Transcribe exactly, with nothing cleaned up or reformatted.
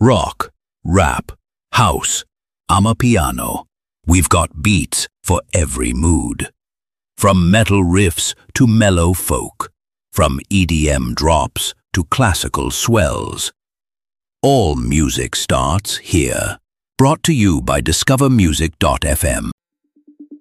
Rock, rap, house, amapiano. We've got beats for every mood. From metal riffs to mellow folk. From E D M drops to classical swells. All music starts here. Brought to you by discover music dot f m.